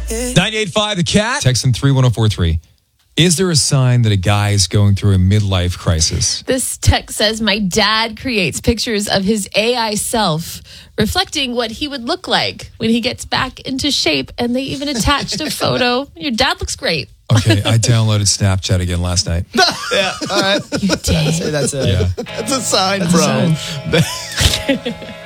985 The Cat. Text in 31043. Is there a sign that a guy is going through a midlife crisis? This text says, my dad creates pictures of his AI self reflecting what he would look like when he gets back into shape. And they even attached a photo. Your dad looks great. Okay, I downloaded Snapchat again last night. Yeah, all right. You did. That's a Yeah. that's a sign, bro.